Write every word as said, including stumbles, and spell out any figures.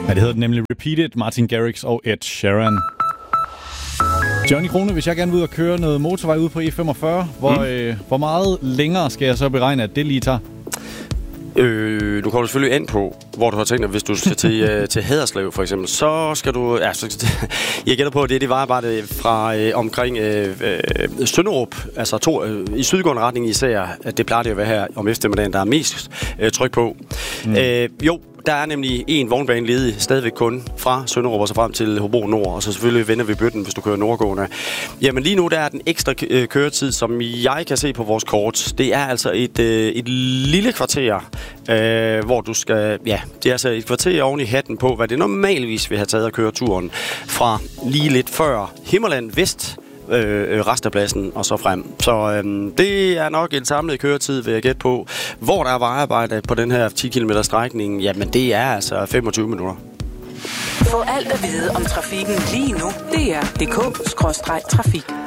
Ja, det hedder den nemlig Repeat It, Martin Garrix og Ed Sheeran. Johnny Krone, hvis jeg gerne vil ud og køre noget motorvej ude på E femogfyrre, hvor, mm. øh, hvor meget længere skal jeg så beregne, at det lige tager? Øh, du kommer selvfølgelig ind på, hvor du har tænkt dig, hvis du skal til, uh, til Haderslev for eksempel, så skal du, ja, så, jeg gætter på, at det, det var bare det fra øh, omkring øh, øh, Sønderup, altså to, øh, i sydgående retning især, at det plejer det at være her om eftermiddagen, der er mest øh, tryk på. Mm. Øh, jo, der er nemlig en vognbane ledig stadigvæk kun fra Sønderup og så frem til Hobro Nord, og så selvfølgelig vender vi bøtten, hvis du kører nordgående. Jamen lige nu, der er den ekstra k- køretid, som jeg kan se på vores kort. Det er altså et, øh, et lille kvarter, øh, hvor du skal, ja, det er altså et kvarter oven i hatten på, hvad det normalvis vil have taget at køre turen fra lige lidt før Himmerland Vest, Øh, restepladsen og så frem. Så øh, det er nok en samlet køretid, vil jeg gætte på. Hvor der er vejarbejde på den her ti kilometer strækning, jamen det er altså femogtyve minutter. Få alt at vide om trafikken lige nu. D R punktum d k skråstreg trafik.